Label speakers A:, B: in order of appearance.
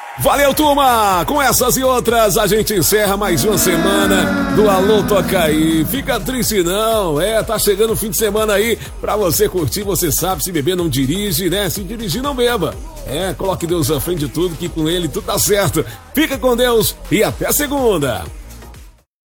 A: Valeu, turma! Com essas e outras, a gente encerra mais uma semana do Alô Toca Aí. Fica triste não, tá chegando o fim de semana aí pra você curtir, você sabe, se beber não dirige, né? Se dirigir não beba. Coloque Deus à frente de tudo, que com ele tudo dá certo. Fica com Deus e até segunda!